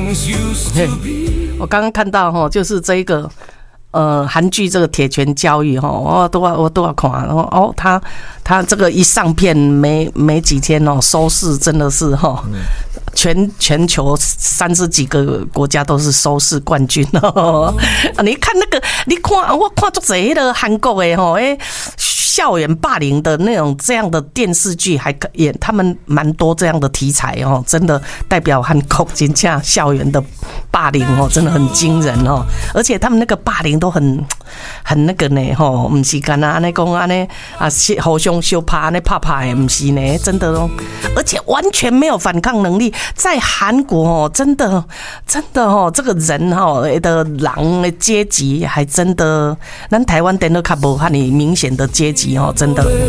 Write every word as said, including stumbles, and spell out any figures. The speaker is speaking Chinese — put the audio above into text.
我刚刚看到哈，就是这一个呃韩剧这个《铁拳教育》哈，我都要我都要看，然后哦，他他这个一上片没没几天哦，收视真的是哈，全全球三十几个国家都是收视冠军哦。你看那个，你看我看足侪迄个韩国的吼，诶。校园霸凌的那种这样的电视剧，还演他们蛮多这样的题材哦，真的代表韩国真正校园的霸凌哦，真的很惊人哦。而且他们那个霸凌都很很那个呢吼，不是干那安尼讲安尼啊，互相相拍安尼拍拍的，不是呢，真的哦。而且完全没有反抗能力，在韩国哦，真的真的哦，这个人哦的人的阶级还真的，咱台湾点都较无遐尼明显的阶级。真的。